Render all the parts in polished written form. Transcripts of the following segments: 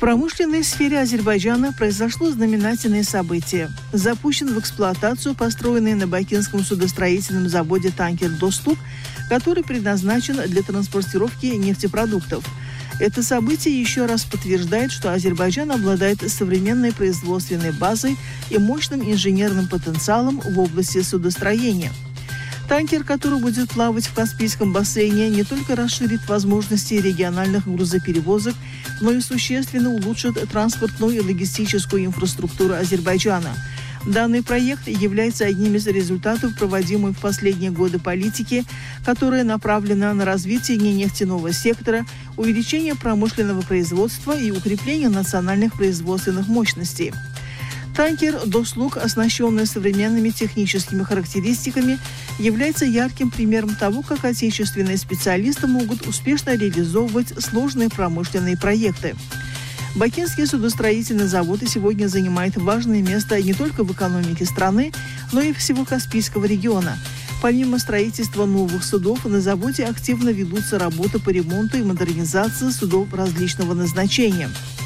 промышленной сфере Азербайджана произошло знаменательное событие. Запущен в эксплуатацию построенный на Бакинском судостроительном заводе танкер «Достук», который предназначен для транспортировки нефтепродуктов. Это событие еще раз подтверждает, что Азербайджан обладает современной производственной базой и мощным инженерным потенциалом в области судостроения. Танкер, который будет плавать в Каспийском бассейне, не только расширит возможности региональных грузоперевозок, но и существенно улучшит транспортную и логистическую инфраструктуру Азербайджана. Данный проект является одним из результатов проводимой в последние годы политики, которая направлена на развитие нефтяного сектора, увеличение промышленного производства и укрепление национальных производственных мощностей. Танкер «Достук», оснащенный современными техническими характеристиками, является ярким примером того, как отечественные специалисты могут успешно реализовывать сложные промышленные проекты. Бакинский судостроительный завод сегодня занимает важное место не только в экономике страны, но и всего Каспийского региона. Помимо строительства новых судов, на заводе активно ведутся работы по ремонту и модернизации судов различного назначения.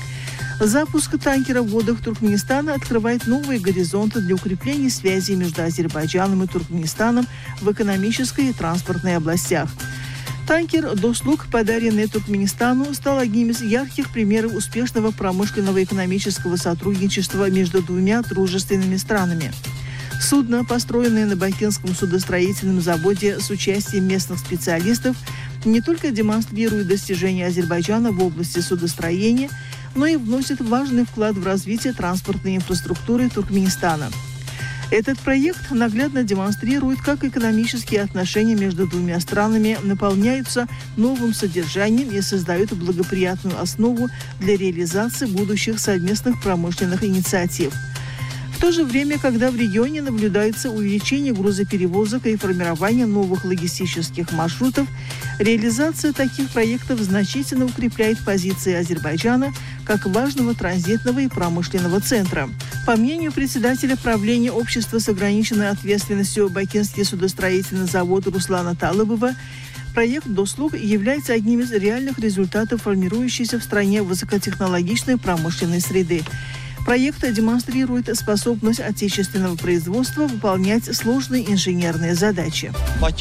Запуск танкера в водах Туркменистана открывает новые горизонты для укрепления связей между Азербайджаном и Туркменистаном в экономической и транспортной областях. Танкер «Достук», подаренный Туркменистану, стал одним из ярких примеров успешного промышленного и экономического сотрудничества между двумя дружественными странами. Судно, построенное на Бакинском судостроительном заводе с участием местных специалистов, не только демонстрирует достижения Азербайджана в области судостроения, но и вносит важный вклад в развитие транспортной инфраструктуры Туркменистана. Этот проект наглядно демонстрирует, как экономические отношения между двумя странами наполняются новым содержанием и создают благоприятную основу для реализации будущих совместных промышленных инициатив. В то же время, когда в регионе наблюдается увеличение грузоперевозок и формирование новых логистических маршрутов, реализация таких проектов значительно укрепляет позиции Азербайджана как важного транзитного и промышленного центра. По мнению председателя правления общества с ограниченной ответственностью Бакинский судостроительный завод Руслана Талыбова, проект «Достук» является одним из реальных результатов формирующейся в стране высокотехнологичной промышленной среды. Проект демонстрирует способность отечественного производства выполнять сложные инженерные задачи. Как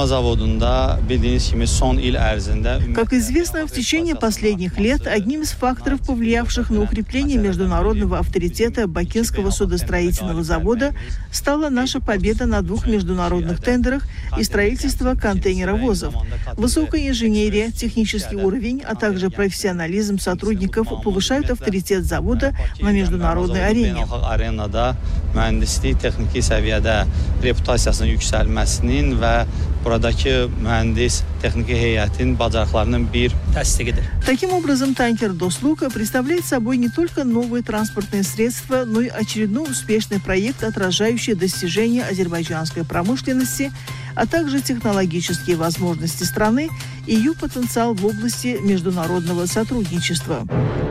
известно, в течение последних лет одним из факторов, повлиявших на укрепление международного авторитета Бакинского судостроительного завода, стала наша победа на 2 международных тендерах и строительство контейнеровозов. Высокая инженерия, технический уровень, а также профессионализм сотрудников повышают авторитет завода на международной areне. Mühəndislik texniki səviyyədə reputasiyasının yüksəlməsinin və buradakı mühəndis texniki heyətin bacarıqlarının bir təsdiqidir. Таким образом, танкер «Достук» представляет собой не только новые транспортные средства, но и очередной успешный проект, отражающий достижения азербайджанской промышленности, а также технологические возможности страны и ее потенциал в области международного сотрудничества.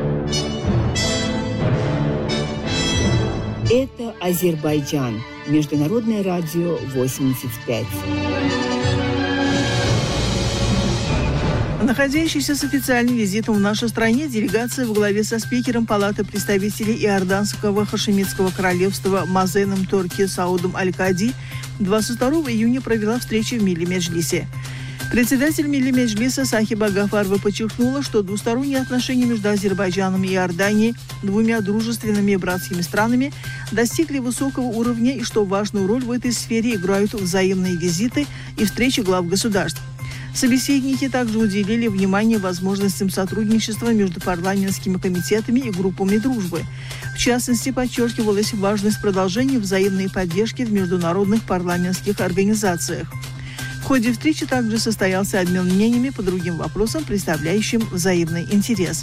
Это Азербайджан. Международное радио 85. Находящаяся с официальным визитом в нашей стране делегация во главе со спикером Палаты представителей Иорданского хашемитского королевства Мазеном Торки Саудом Аль-Кади 22 июня провела встречу в Милли Меджлисе. Председатель Милли Меджлиса Сахиба Гафарова подчеркнула, что двусторонние отношения между Азербайджаном и Иорданией, двумя дружественными и братскими странами, достигли высокого уровня и что важную роль в этой сфере играют взаимные визиты и встречи глав государств. Собеседники также уделили внимание возможностям сотрудничества между парламентскими комитетами и группами дружбы. В частности, подчеркивалась важность продолжения взаимной поддержки в международных парламентских организациях. В ходе встречи также состоялся обмен мнениями по другим вопросам, представляющим взаимный интерес.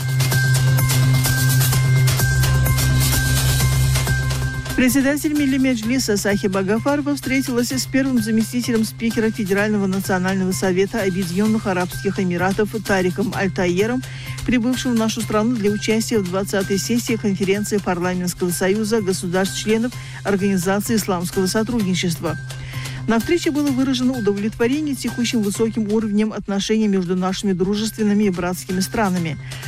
Председатель Милли Меджлиса Сахиба Гафарова встретилась с первым заместителем спикера Федерального национального совета Объединенных Арабских Эмиратов Тариком Аль-Тайером, прибывшим в нашу страну для участия в 20-й сессии конференции Парламентского союза государств-членов Организации исламского сотрудничества. На встрече было выражено удовлетворение текущим высоким уровнем отношений между нашими дружественными и братскими странами.